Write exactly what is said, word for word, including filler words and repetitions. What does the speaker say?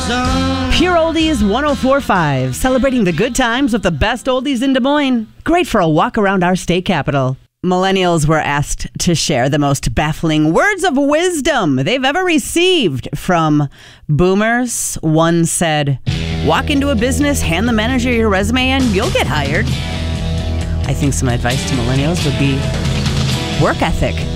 song. Pure Oldies one oh four point five, celebrating the good times with the best oldies in Des Moines. Great for a walk around our state capital. Millennials were asked to share the most baffling words of wisdom they've ever received from boomers. One said, walk into a business, hand the manager your resume, and you'll get hired. I think some advice to millennials would be work ethic.